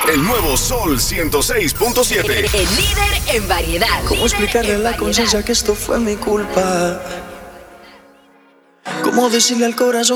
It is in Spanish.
El nuevo Sol 106.7. El líder en variedad. ¿Cómo explicarle a la conciencia que esto fue mi culpa? ¿Cómo decirle al corazón